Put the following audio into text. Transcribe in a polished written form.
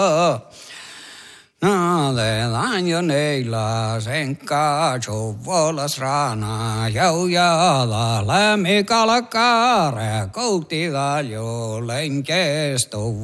Naaletaan jo neilasen katsovolas rana, jaujala lämmi kalakkaare, koutila jo lenkesto.